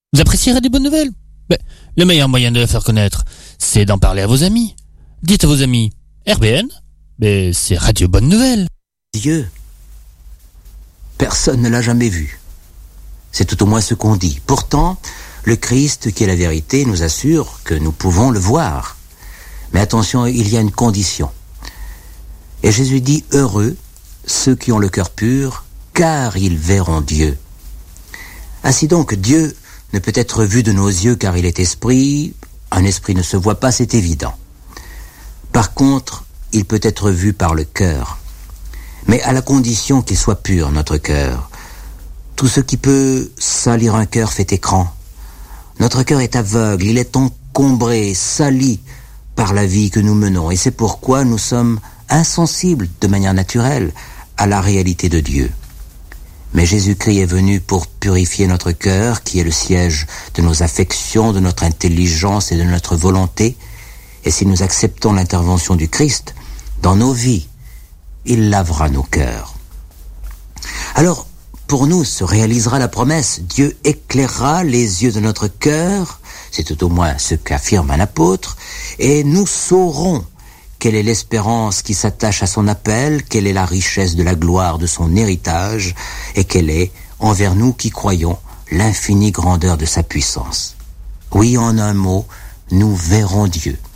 Vous apprécierez des bonnes nouvelles? Le meilleur moyen de la faire connaître, c'est d'en parler à vos amis. Dites à vos amis, RBN, c'est Radio Bonne Nouvelle. Dieu, personne ne l'a jamais vu. C'est tout au moins ce qu'on dit. Pourtant, le Christ, qui est la vérité, nous assure que nous pouvons le voir. Mais attention, il y a une condition. Et Jésus dit, heureux ceux qui ont le cœur pur, car ils verront Dieu. Ainsi donc, Dieu ne peut être vu de nos yeux car il est esprit. Un esprit ne se voit pas, c'est évident. Par contre, il peut être vu par le cœur. Mais à la condition qu'il soit pur, notre cœur. Tout ce qui peut salir un cœur fait écran. Notre cœur est aveugle, il est encombré, sali par la vie que nous menons. Et c'est pourquoi nous sommes insensibles de manière naturelle à la réalité de Dieu. Mais Jésus-Christ est venu pour purifier notre cœur, qui est le siège de nos affections, de notre intelligence et de notre volonté. Et si nous acceptons l'intervention du Christ dans nos vies, il lavera nos cœurs. Alors, pour nous, se réalisera la promesse. Dieu éclairera les yeux de notre cœur, c'est tout au moins ce qu'affirme un apôtre, et nous saurons quelle est l'espérance qui s'attache à son appel, quelle est la richesse de la gloire de son héritage, et quelle est, envers nous qui croyons, l'infinie grandeur de sa puissance. Oui, en un mot, nous verrons Dieu.